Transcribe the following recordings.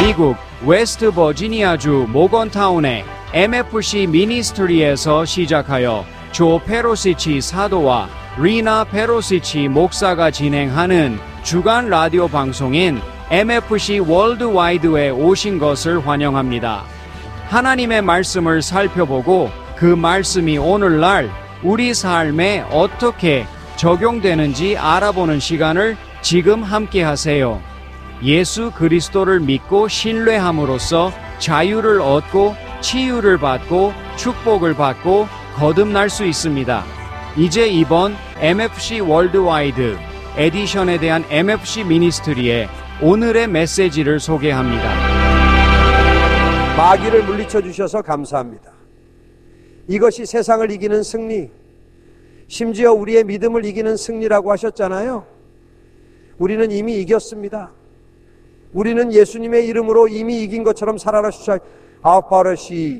미국 웨스트 버지니아주 모건타운의 MFC 미니스트리에서 시작하여 조 페로시치 사도와 리나 페로시치 목사가 진행하는 주간 라디오 방송인 MFC 월드와이드에 오신 것을 환영합니다. 하나님의 말씀을 살펴보고 그 말씀이 오늘날 우리 삶에 어떻게 적용되는지 알아보는 시간을 지금 함께 하세요. 예수 그리스도를 믿고 신뢰함으로써 자유를 얻고 치유를 받고 축복을 받고 거듭날 수 있습니다. 이제 이번 MFC 월드와이드 에디션에 대한 MFC 미니스트리의 오늘의 메시지를 소개합니다. 마귀를 물리쳐 주셔서 감사합니다. 이것이 세상을 이기는 승리, 심지어 우리의 믿음을 이기는 승리라고 하셨잖아요. 우리는 이미 이겼습니다. 우리는 예수님의 이름으로 이미 이긴 것처럼 살아라. 아파르시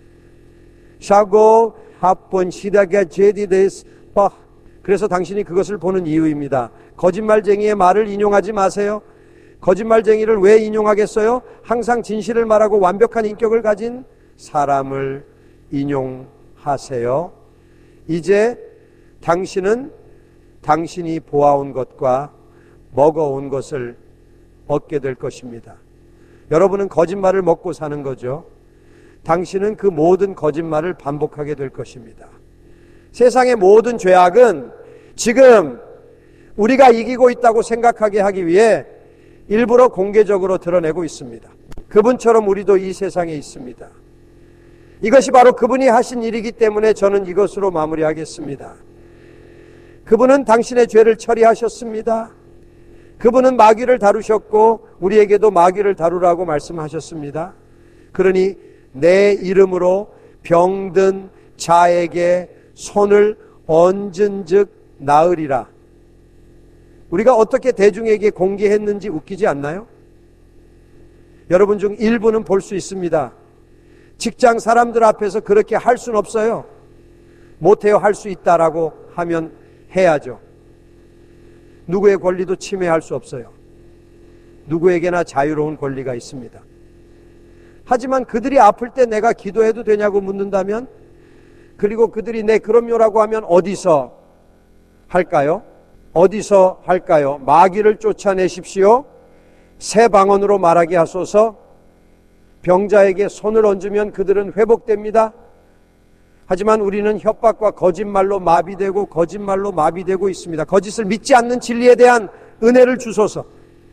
샤고 합본 시다게 제디데스 바. 그래서 당신이 그것을 보는 이유입니다. 거짓말쟁이의 말을 인용하지 마세요. 거짓말쟁이를 왜 인용하겠어요? 항상 진실을 말하고 완벽한 인격을 가진 사람을 인용하세요. 이제 당신은 당신이 보아온 것과 먹어온 것을 얻게 될 것입니다. 여러분은 거짓말을 먹고 사는 거죠. 당신은 그 모든 거짓말을 반복하게 될 것입니다. 세상의 모든 죄악은 지금 우리가 이기고 있다고 생각하게 하기 위해 일부러 공개적으로 드러내고 있습니다. 그분처럼 우리도 이 세상에 있습니다. 이것이 바로 그분이 하신 일이기 때문에 저는 이것으로 마무리하겠습니다. 그분은 당신의 죄를 처리하셨습니다. 그분은 마귀를 다루셨고 우리에게도 마귀를 다루라고 말씀하셨습니다. 그러니 내 이름으로 병든 자에게 손을 얹은 즉 나으리라. 우리가 어떻게 대중에게 공개했는지 웃기지 않나요? 여러분 중 일부는 볼 수 있습니다. 직장 사람들 앞에서 그렇게 할 수는 없어요. 못해요. 할 수 있다라고 하면 해야죠. 누구의 권리도 침해할 수 없어요. 누구에게나 자유로운 권리가 있습니다. 하지만 그들이 아플 때 내가 기도해도 되냐고 묻는다면, 그리고 그들이 네 그럼요라고 하면 어디서 할까요? 어디서 할까요? 마귀를 쫓아내십시오. 새 방언으로 말하게 하소서. 병자에게 손을 얹으면 그들은 회복됩니다. 하지만 우리는 협박과 거짓말로 마비되고 있습니다. 거짓을 믿지 않는 진리에 대한 은혜를 주소서.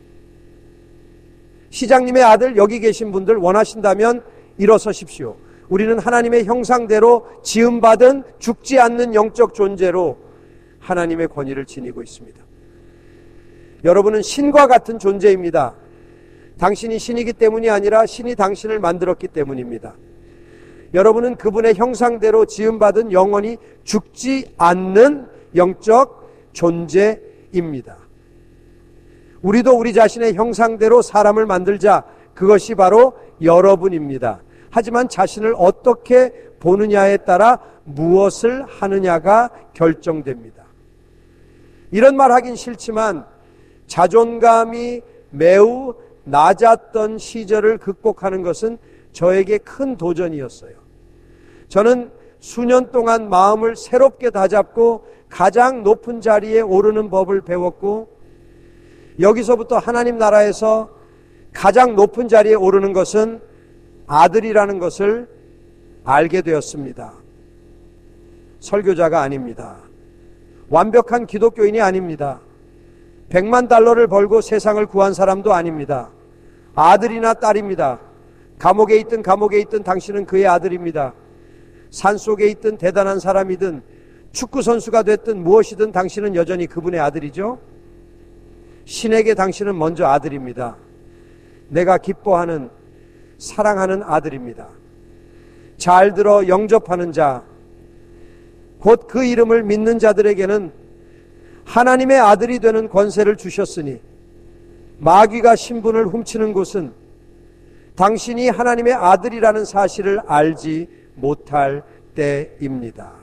시장님의 아들 여기 계신 분들 원하신다면 일어서십시오. 우리는 하나님의 형상대로 지음받은 죽지 않는 영적 존재로 하나님의 권위를 지니고 있습니다. 여러분은 신과 같은 존재입니다. 당신이 신이기 때문이 아니라 신이 당신을 만들었기 때문입니다. 여러분은 그분의 형상대로 지음받은 영원히 죽지 않는 영적 존재입니다. 우리도 우리 자신의 형상대로 사람을 만들자. 그것이 바로 여러분입니다. 하지만 자신을 어떻게 보느냐에 따라 무엇을 하느냐가 결정됩니다. 이런 말 하긴 싫지만 자존감이 매우 낮았던 시절을 극복하는 것은 저에게 큰 도전이었어요. 저는 수년 동안 마음을 새롭게 다잡고 가장 높은 자리에 오르는 법을 배웠고, 여기서부터 하나님 나라에서 가장 높은 자리에 오르는 것은 아들이라는 것을 알게 되었습니다. 설교자가 아닙니다. 완벽한 기독교인이 아닙니다. 100만 달러를 벌고 세상을 구한 사람도 아닙니다. 아들이나 딸입니다. 감옥에 있든 당신은 그의 아들입니다. 산속에 있든 대단한 사람이든 축구선수가 됐든 무엇이든 당신은 여전히 그분의 아들이죠. 신에게 당신은 먼저 아들입니다. 내가 기뻐하는, 사랑하는 아들입니다. 잘 들어 영접하는 자, 곧 그 이름을 믿는 자들에게는 하나님의 아들이 되는 권세를 주셨으니 마귀가 신분을 훔치는 곳은 당신이 하나님의 아들이라는 사실을 알지 못할 때입니다.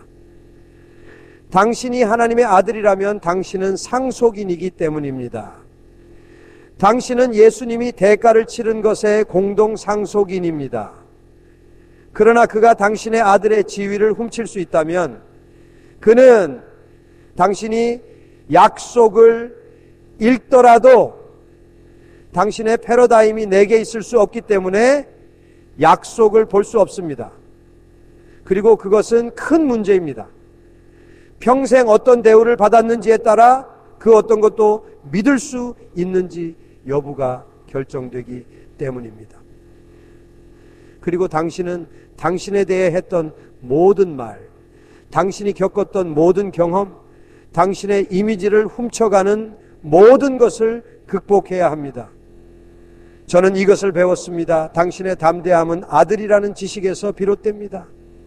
당신이 하나님의 아들이라면 당신은 상속인이기 때문입니다. 당신은 예수님이 대가를 치른 것의 공동 상속인입니다. 그러나 그가 당신의 아들의 지위를 훔칠 수 있다면 그는 당신이 약속을 읽더라도 당신의 패러다임이 내게 있을 수 없기 때문에 약속을 볼 수 없습니다. 그리고 그것은 큰 문제입니다. 평생 어떤 대우를 받았는지에 따라 그 어떤 것도 믿을 수 있는지 여부가 결정되기 때문입니다. 그리고 당신은 당신에 대해 했던 모든 말, 당신이 겪었던 모든 경험, 당신의 이미지를 훔쳐가는 모든 것을 극복해야 합니다. 저는 이것을 배웠습니다. 당신의 담대함은 아들이라는 지식에서 비롯됩니다.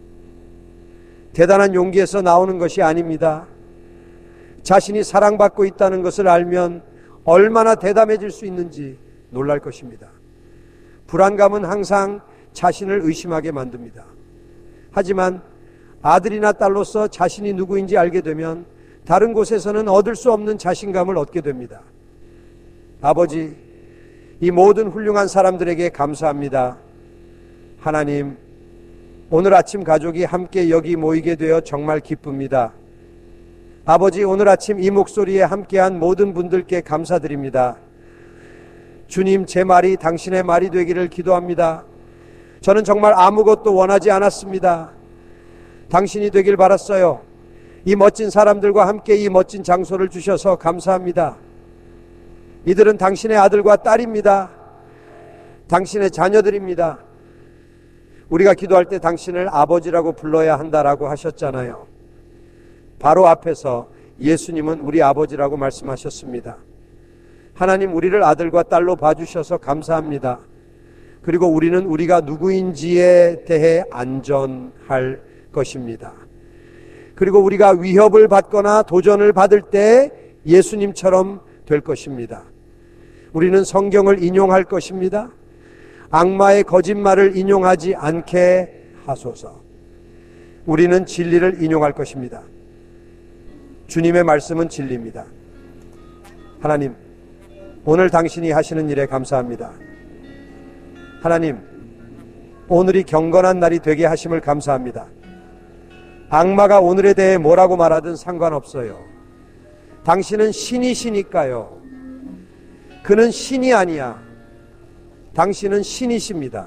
대단한 용기에서 나오는 것이 아닙니다. 자신이 사랑받고 있다는 것을 알면 얼마나 대담해질 수 있는지 놀랄 것입니다. 불안감은 항상 자신을 의심하게 만듭니다. 하지만 아들이나 딸로서 자신이 누구인지 알게 되면 다른 곳에서는 얻을 수 없는 자신감을 얻게 됩니다. 아버지, 이 모든 훌륭한 사람들에게 감사합니다. 하나님, 오늘 아침 가족이 함께 여기 모이게 되어 정말 기쁩니다. 아버지, 오늘 아침 이 목소리에 함께한 모든 분들께 감사드립니다. 주님, 제 말이 당신의 말이 되기를 기도합니다. 저는 정말 아무것도 원하지 않았습니다. 당신이 되길 바랐어요. 이 멋진 사람들과 함께 이 멋진 장소를 주셔서 감사합니다. 이들은 당신의 아들과 딸입니다. 당신의 자녀들입니다. 우리가 기도할 때 당신을 아버지라고 불러야 한다라고 하셨잖아요. 바로 앞에서 예수님은 우리 아버지라고 말씀하셨습니다. 하나님, 우리를 아들과 딸로 봐주셔서 감사합니다. 그리고 우리는 우리가 누구인지에 대해 안전할 것입니다. 그리고 우리가 위협을 받거나 도전을 받을 때 예수님처럼 될 것입니다. 우리는 성경을 인용할 것입니다. 악마의 거짓말을 인용하지 않게 하소서. 우리는 진리를 인용할 것입니다. 주님의 말씀은 진리입니다. 하나님, 오늘 당신이 하시는 일에 감사합니다. 하나님, 오늘이 경건한 날이 되게 하심을 감사합니다. 악마가 오늘에 대해 뭐라고 말하든 상관없어요. 당신은 신이시니까요. 그는 신이 아니야. 당신은 신이십니다.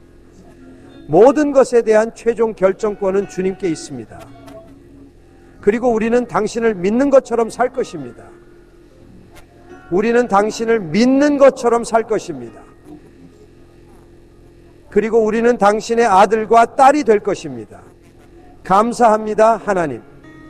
모든 것에 대한 최종 결정권은 주님께 있습니다. 그리고 우리는 당신을 믿는 것처럼 살 것입니다. 우리는 당신을 믿는 것처럼 살 것입니다. 그리고 우리는 당신의 아들과 딸이 될 것입니다. 감사합니다, 하나님.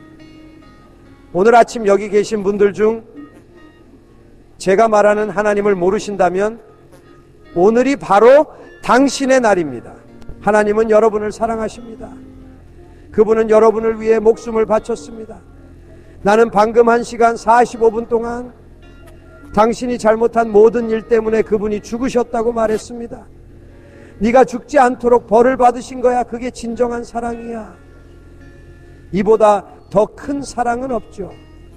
오늘 아침 여기 계신 분들 중 제가 말하는 하나님을 모르신다면 오늘이 바로 당신의 날입니다. 하나님은 여러분을 사랑하십니다. 그분은 여러분을 위해 목숨을 바쳤습니다. 나는 방금 1시간 45분 동안 당신이 잘못한 모든 일 때문에 그분이 죽으셨다고 말했습니다. 네가 죽지 않도록 벌을 받으신 거야. 그게 진정한 사랑이야. 이보다 더 큰 사랑은 없죠.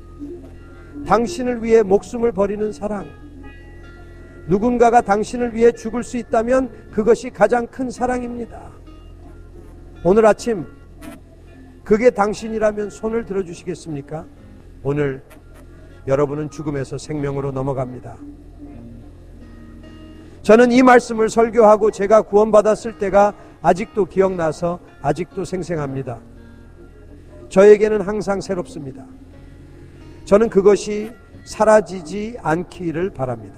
당신을 위해 목숨을 버리는 사랑. 누군가가 당신을 위해 죽을 수 있다면 그것이 가장 큰 사랑입니다. 오늘 아침 그게 당신이라면 손을 들어주시겠습니까? 오늘 여러분은 죽음에서 생명으로 넘어갑니다. 저는 이 말씀을 설교하고 제가 구원받았을 때가 아직도 기억나서 아직도 생생합니다. 저에게는 항상 새롭습니다. 저는 그것이 사라지지 않기를 바랍니다.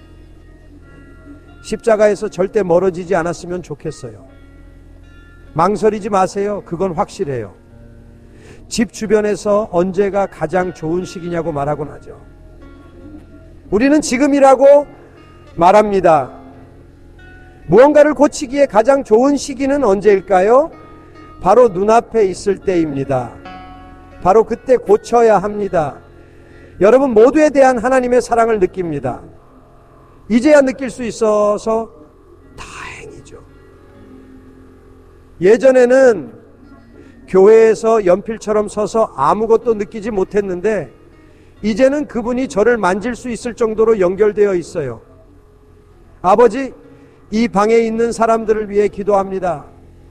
십자가에서 절대 멀어지지 않았으면 좋겠어요. 망설이지 마세요. 그건 확실해요. 집 주변에서 언제가 가장 좋은 시기냐고 말하곤 하죠. 우리는 지금이라고 말합니다. 무언가를 고치기에 가장 좋은 시기는 언제일까요? 바로 눈앞에 있을 때입니다. 바로 그때 고쳐야 합니다. 여러분 모두에 대한 하나님의 사랑을 느낍니다. 이제야 느낄 수 있어서 다행이죠. 예전에는 교회에서 연필처럼 서서 아무것도 느끼지 못했는데 이제는 그분이 저를 만질 수 있을 정도로 연결되어 있어요. 아버지, 이 방에 있는 사람들을 위해 기도합니다.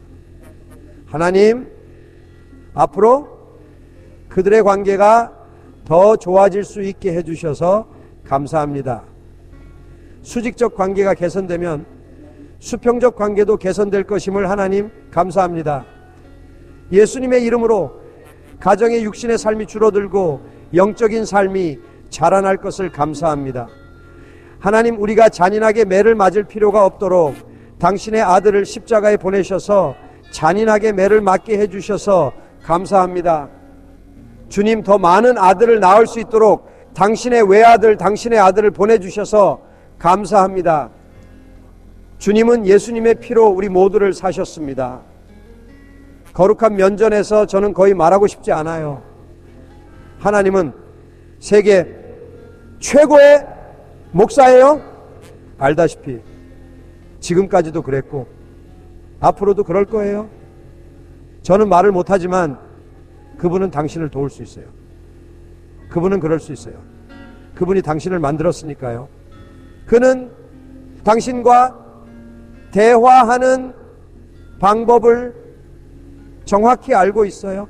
하나님, 앞으로 그들의 관계가 더 좋아질 수 있게 해주셔서 감사합니다. 수직적 관계가 개선되면 수평적 관계도 개선될 것임을 하나님 감사합니다. 예수님의 이름으로 가정의 육신의 삶이 줄어들고 영적인 삶이 자라날 것을 감사합니다. 하나님, 우리가 잔인하게 매를 맞을 필요가 없도록 당신의 아들을 십자가에 보내셔서 잔인하게 매를 맞게 해주셔서 감사합니다. 주님, 더 많은 아들을 낳을 수 있도록 당신의 외아들, 당신의 아들을 보내주셔서 감사합니다. 주님은 예수님의 피로 우리 모두를 사셨습니다. 거룩한 면전에서 저는 거의 말하고 싶지 않아요. 하나님은 세계 최고의 목사예요. 알다시피 지금까지도 그랬고 앞으로도 그럴 거예요. 저는 말을 못하지만 그분은 당신을 도울 수 있어요. 그분은 그럴 수 있어요. 그분이 당신을 만들었으니까요. 그는 당신과 대화하는 방법을 정확히 알고 있어요.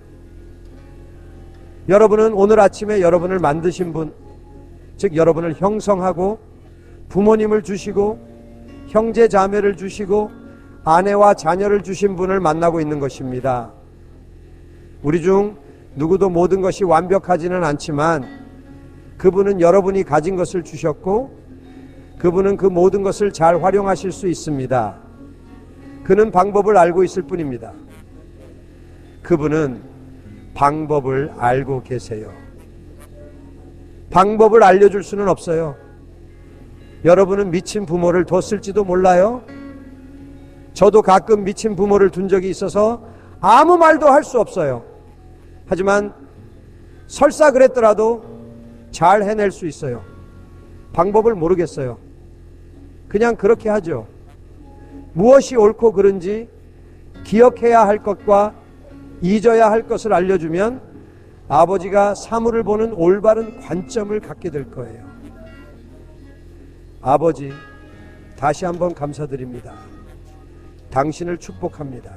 여러분은 오늘 아침에 여러분을 만드신 분, 즉 여러분을 형성하고 부모님을 주시고 형제 자매를 주시고 아내와 자녀를 주신 분을 만나고 있는 것입니다. 우리 중 누구도 모든 것이 완벽하지는 않지만 그분은 여러분이 가진 것을 주셨고 그분은 그 모든 것을 잘 활용하실 수 있습니다. 그는 방법을 알고 있을 뿐입니다. 그분은 방법을 알고 계세요. 방법을 알려줄 수는 없어요. 여러분은 미친 부모를 뒀을지도 몰라요. 저도 가끔 미친 부모를 둔 적이 있어서 아무 말도 할 수 없어요. 하지만 설사 그랬더라도 잘 해낼 수 있어요. 방법을 모르겠어요. 그냥 그렇게 하죠. 무엇이 옳고 그른지 기억해야 할 것과 잊어야 할 것을 알려주면 아버지가 사물을 보는 올바른 관점을 갖게 될 거예요. 아버지, 다시 한번 감사드립니다. 당신을 축복합니다.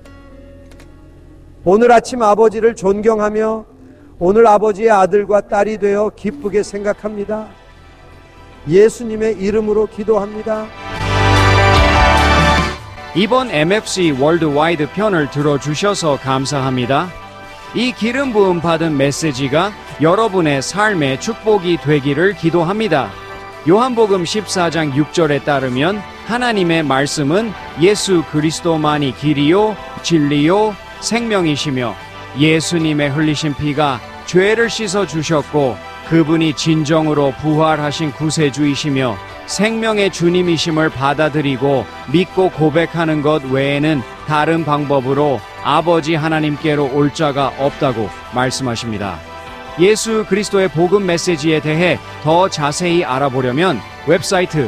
오늘 아침 아버지를 존경하며 오늘 아버지의 아들과 딸이 되어 기쁘게 생각합니다. 예수님의 이름으로 기도합니다. 이번 MFC 월드와이드 편을 들어주셔서 감사합니다. 이 기름 부음 받은 메시지가 여러분의 삶의 축복이 되기를 기도합니다. 요한복음 14장 6절에 따르면 하나님의 말씀은 예수 그리스도만이 길이요 진리요 생명이시며 예수님의 흘리신 피가 죄를 씻어 주셨고 그분이 진정으로 부활하신 구세주이시며 생명의 주님이심을 받아들이고 믿고 고백하는 것 외에는 다른 방법으로 아버지 하나님께로 올 자가 없다고 말씀하십니다. 예수 그리스도의 복음 메시지에 대해 더 자세히 알아보려면 웹사이트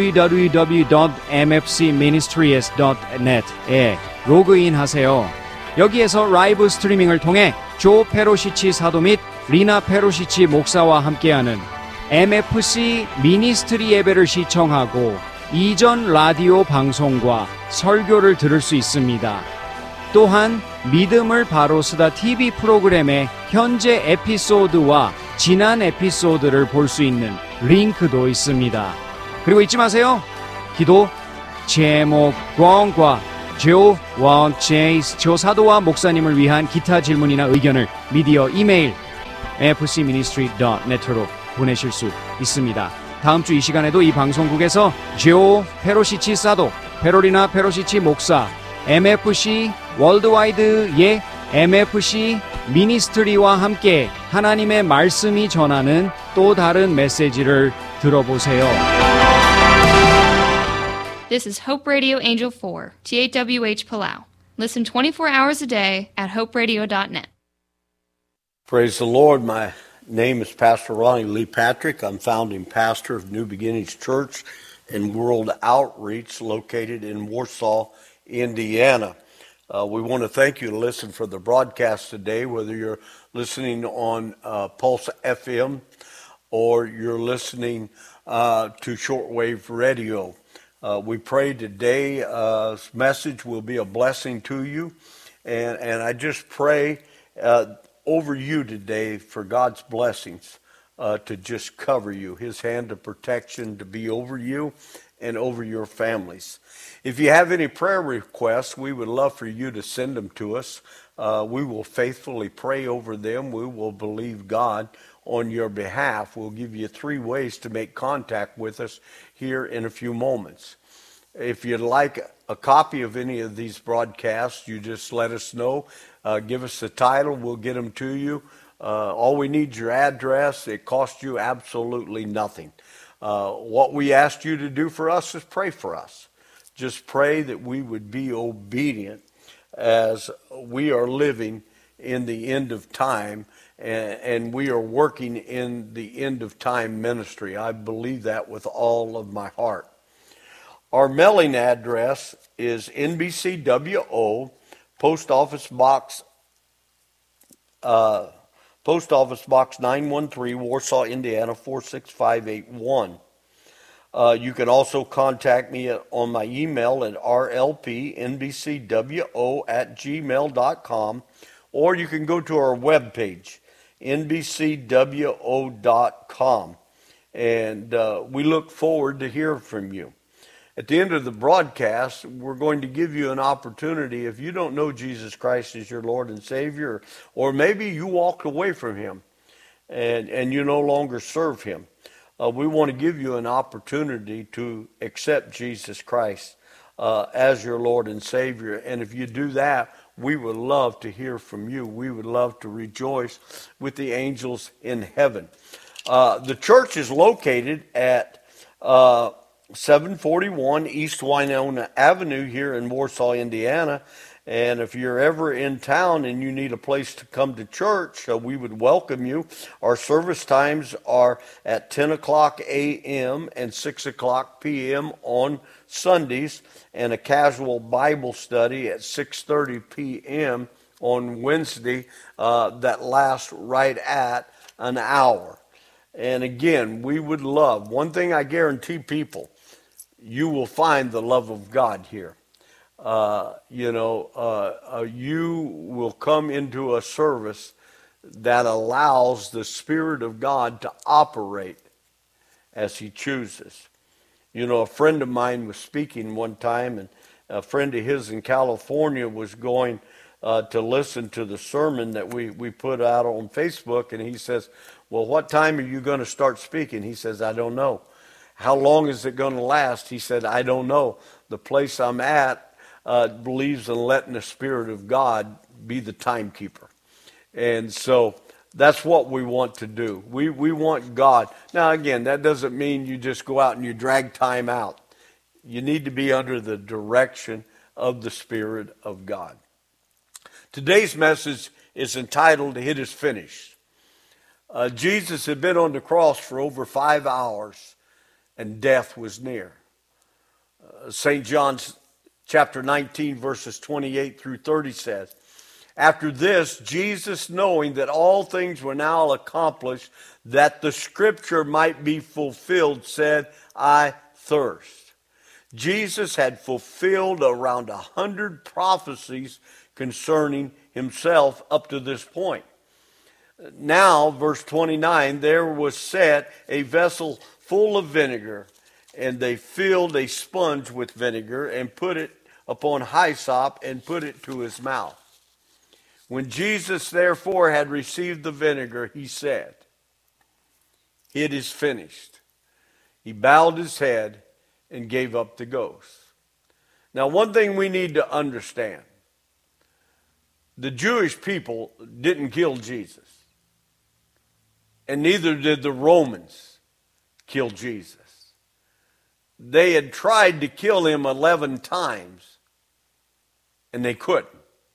www.mfcministries.net에 로그인하세요. 여기에서 라이브 스트리밍을 통해 조 페로시치 사도 및 리나 페로시치 목사와 함께하는 MFC 미니스트리 예배를 시청하고 이전 라디오 방송과 설교를 들을 수 있습니다. 또한 믿음을 바로 쓰다 TV 프로그램의 현재 에피소드와 지난 에피소드를 볼 수 있는 링크도 있습니다. 그리고 잊지 마세요. 기도 제목 광과 조 원체이스 조사도와 목사님을 위한 기타 질문이나 의견을 미디어 이메일 fcministry.net로 보내실 수 있습니다. 다음 주 이 시간에도 이 방송국에서 조 페로시치 사도, 페로리나 페로시치 목사, MFC 월드와이드의 MFC 미니스트리와 함께 하나님의 말씀이 전하는 또 다른 메시지를 들어보세요. This is Hope Radio Angel 4, THWH Palau. Listen 24 hours a day at hoperadio.net. Praise the Lord. My name is Pastor Ronnie Lee Patrick. I'm founding pastor of New Beginnings Church and World Outreach located in Warsaw, Indiana. We want to thank you to listen for the broadcast today, whether you're listening on Pulse FM or you're listening to shortwave radio. We pray today's message will be a blessing to you. And I just pray over you today for God's blessings to just cover you, His hand of protection to be over you and over your families. If you have any prayer requests, we would love for you to send them to us. We will faithfully pray over them. We will believe God on your behalf. We'll give you 3 ways to make contact with us here in a few moments. If you'd like a copy of any of these broadcasts, you just let us know. Give us the title. We'll get them to you. All we need is your address. It costs you absolutely nothing. What we asked you to do for us is pray for us. Just pray that we would be obedient as we are living in the end of time, and we are working in the end of time ministry. I believe that with all of my heart. Our mailing address is NBCWO, Post Office Box 913, Warsaw, Indiana 46581. You can also contact me on my email at rlpnbcwo@gmail.com, or you can go to our webpage, nbcwo.com, and we look forward to hearing from you. At the end of the broadcast, we're going to give you an opportunity. If you don't know Jesus Christ as your Lord and Savior, or maybe you walked away from Him and you no longer serve Him, we want to give you an opportunity to accept Jesus Christ as your Lord and Savior. And if you do that, we would love to hear from you. We would love to rejoice with the angels in heaven. The church is located at 741 East Winona Avenue here in Warsaw, Indiana. And if you're ever in town and you need a place to come to church, we would welcome you. Our service times are at 10 o'clock a.m. and 6 o'clock p.m. on Sundays, and a casual Bible study at 6:30 p.m. on Wednesday that lasts right at an hour. And again, we would love, one thing I guarantee people, you will find the love of God here. You will come into a service that allows the Spirit of God to operate as He chooses. You know, a friend of mine was speaking one time, and a friend of his in California was going to listen to the sermon that we put out on Facebook, and he says, well, what time are you going to start speaking? He says, I don't know. How long is it going to last? He said, I don't know. The place I'm at believes in letting the Spirit of God be the timekeeper. And so that's what we want to do. We want God. Now, again, that doesn't mean you just go out and you drag time out. You need to be under the direction of the Spirit of God. Today's message is entitled, It Is Finished. Jesus had been on the cross for over 5 hours, and death was near. St. John's chapter 19, verses 28 through 30 says, after this, Jesus, knowing that all things were now accomplished, that the scripture might be fulfilled, said, I thirst. Jesus had fulfilled around 100 prophecies concerning himself up to this point. Now, verse 29, there was set a vessel full of vinegar, and they filled a sponge with vinegar and put it upon hyssop and put it to his mouth. When Jesus therefore had received the vinegar, he said, it is finished. He bowed his head and gave up the ghost. Now, one thing we need to understand, the Jewish people didn't kill Jesus, and neither did the Romans kill Jesus. They had tried to kill him 11 times, and they couldn't,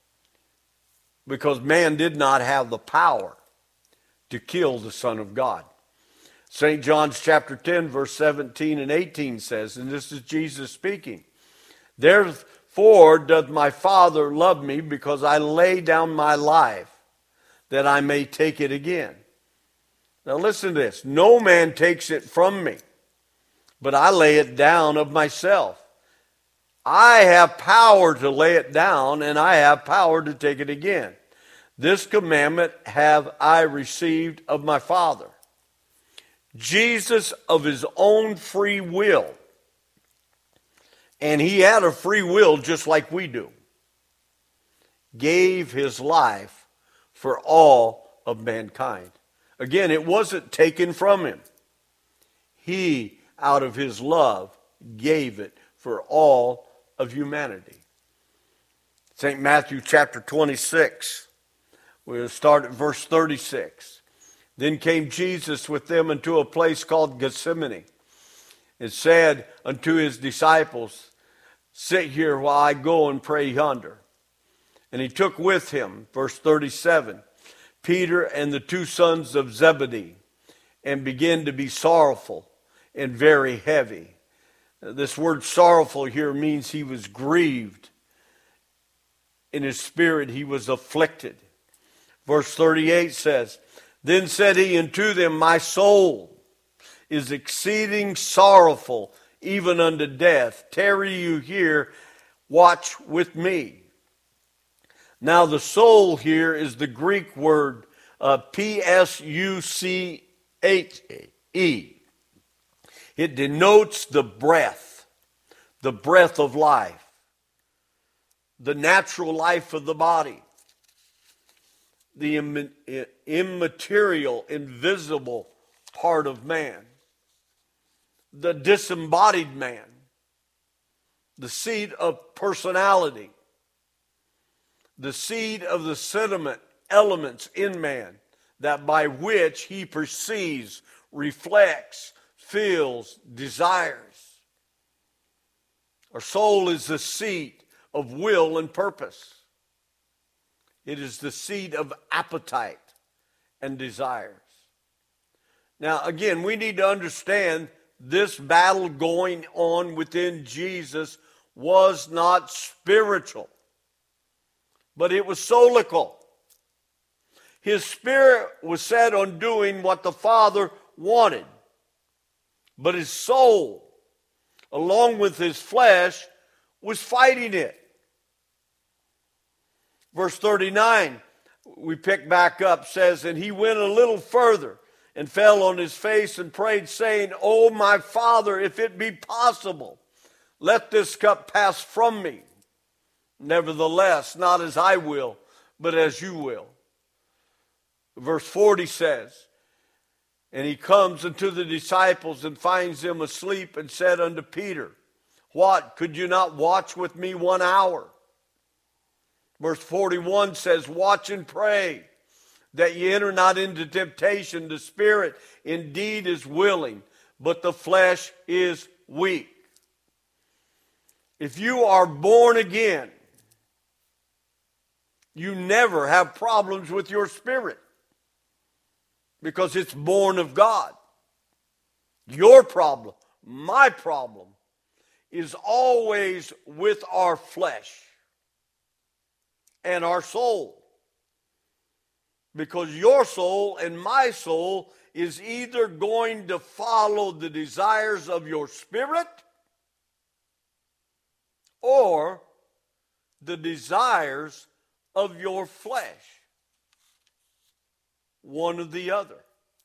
because man did not have the power to kill the Son of God. St. John's chapter 10, verse 17 and 18 says, and this is Jesus speaking, therefore doth my Father love me, because I lay down my life, that I may take it again. Now listen to this. No man takes it from me, but I lay it down of myself. I have power to lay it down, and I have power to take it again. This commandment have I received of my Father. Jesus, of his own free will, and he had a free will just like we do, gave his life for all of mankind. Again, it wasn't taken from him. He, out of his love, gave it for all of humanity. St. Matthew chapter 26. We'll start at verse 36. Then came Jesus with them into a place called Gethsemane, and said unto his disciples, sit here while I go and pray yonder. And he took with him, verse 37, Peter and the two sons of Zebedee, and began to be sorrowful and very heavy. This word sorrowful here means he was grieved. In his spirit he was afflicted. Verse 38 says, then said he unto them, my soul is exceeding sorrowful, even unto death. Tarry you here, watch with me. Now the soul here is the Greek word P-S-U-C-H-E. It denotes the breath of life, the natural life of the body, the immaterial, invisible part of man, the disembodied man, the seed of personality, the seed of the sentiment elements in man, that by which he perceives, reflects, feels, desires. Our soul is the seat of will and purpose. It is the seat of appetite and desires. Now, again, we need to understand this battle going on within Jesus was not spiritual, but it was soulical. His spirit was set on doing what the Father wanted, but his soul, along with his flesh, was fighting it. Verse 39, we pick back up, says, and he went a little further and fell on his face and prayed, saying, O my Father, if it be possible, let this cup pass from me. Nevertheless, not as I will, but as you will. Verse 40 says, and he comes unto the disciples and finds them asleep, and said unto Peter, what, could you not watch with me 1 hour? Verse 41 says, watch and pray, that ye enter not into temptation. The spirit indeed is willing, but the flesh is weak. If you are born again, you never have problems with your spirit, because it's born of God. Your problem, my problem, is always with our flesh and our soul. Because your soul and my soul is either going to follow the desires of your spirit or the desires of your flesh. One or the other.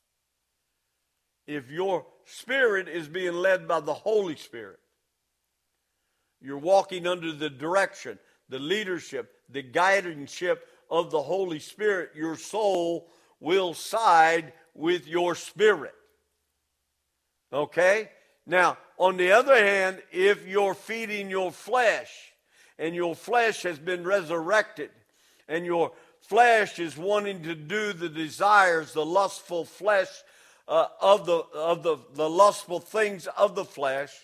If your spirit is being led by the Holy Spirit, you're walking under the direction, the leadership, the guidance of the Holy Spirit, your soul will side with your spirit. Okay? Now, on the other hand, if you're feeding your flesh, and your flesh has been resurrected, and your flesh is wanting to do the desires, the lustful flesh of the lustful things of the flesh,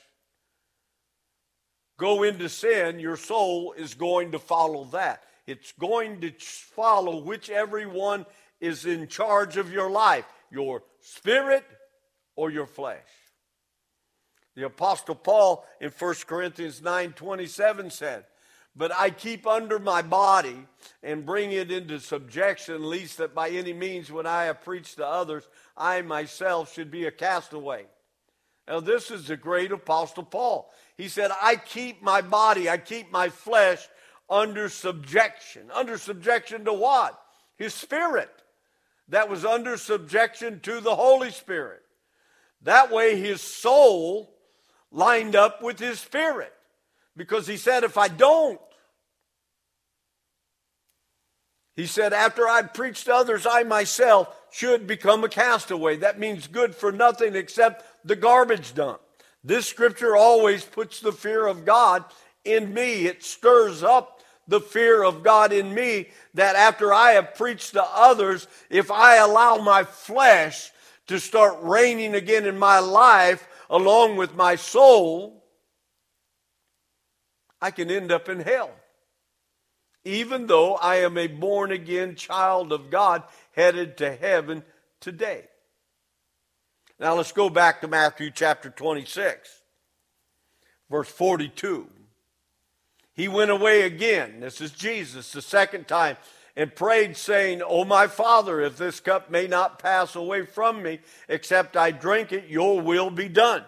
go into sin, your soul is going to follow that. It's going to follow whichever one is in charge of your life, your spirit or your flesh. The Apostle Paul in 1 Corinthians 9:27 said, but I keep under my body and bring it into subjection, lest that by any means when I have preached to others, I myself should be a castaway. Now this is the great Apostle Paul. He said, I keep my body, I keep my flesh under subjection. Under subjection to what? His spirit. That was under subjection to the Holy Spirit. That way his soul lined up with his spirit. Because he said, if I don't, he said, after I preached to others, I myself should become a castaway. That means good for nothing except the garbage dump. This scripture always puts the fear of God in me. It stirs up the fear of God in me, that after I have preached to others, if I allow my flesh to start reigning again in my life along with my soul, I can end up in hell. Even though I am a born-again child of God headed to heaven today. Now let's go back to Matthew chapter 26, verse 42. He went away again, this is Jesus, the second time, and prayed, saying, O my Father, if this cup may not pass away from me, except I drink it, your will be done.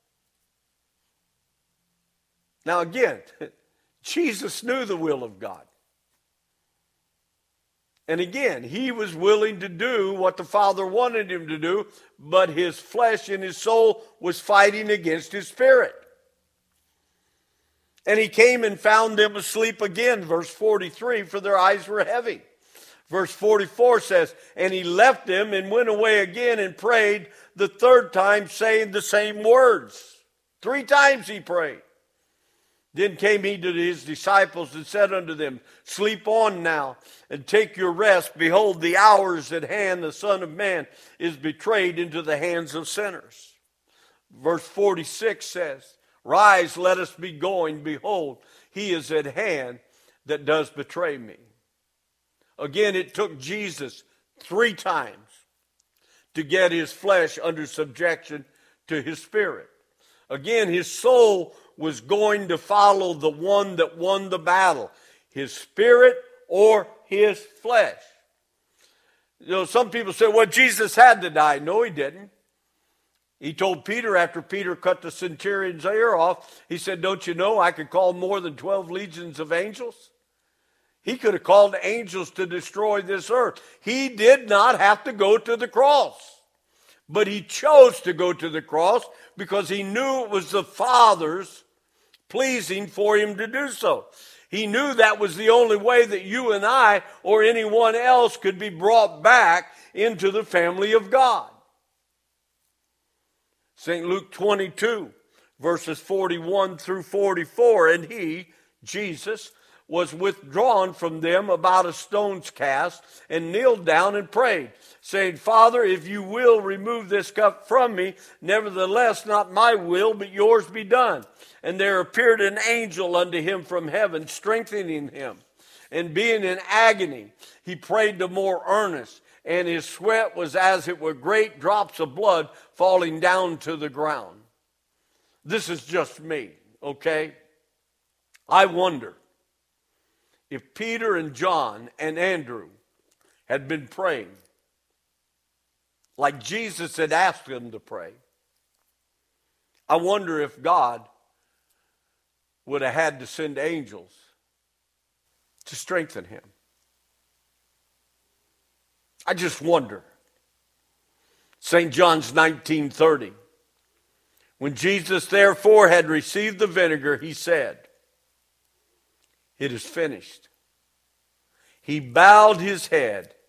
Now again, Jesus knew the will of God. And again, he was willing to do what the Father wanted him to do, but his flesh and his soul was fighting against his spirit. And he came and found them asleep again, verse 43, for their eyes were heavy. Verse 44 says, and he left them and went away again and prayed the third time, saying the same words. 3 times he prayed. Then came he to his disciples and said unto them, sleep on now and take your rest. Behold, the hour is at hand. The Son of Man is betrayed into the hands of sinners. Verse 46 says, rise, let us be going. Behold, he is at hand that does betray me. Again, it took Jesus 3 times to get his flesh under subjection to his spirit. Again, his soul was going to follow the one that won the battle, his spirit or his flesh. You know, some people say, well, Jesus had to die. No, he didn't. He told Peter after Peter cut the centurion's ear off, he said, don't you know I could call more than 12 legions of angels? He could have called angels to destroy this earth. He did not have to go to the cross. But he chose to go to the cross because he knew it was the Father's pleasing for him to do so. He knew that was the only way that you and I or anyone else could be brought back into the family of God. St. Luke 22, verses 41 through 44, and he, Jesus, was withdrawn from them about a stone's cast and kneeled down and prayed, saying, Father, if you will remove this cup from me, nevertheless not my will, but yours be done. And there appeared an angel unto him from heaven, strengthening him. And being in agony, he prayed the more earnest, and his sweat was as it were great drops of blood falling down to the ground. This is just me, okay? I wonder if Peter and John and Andrew had been praying like Jesus had asked them to pray, I wonder if God would have had to send angels to strengthen him. I just wonder. St. John's 19:30. When Jesus therefore had received the vinegar, he said, it is finished. He bowed his head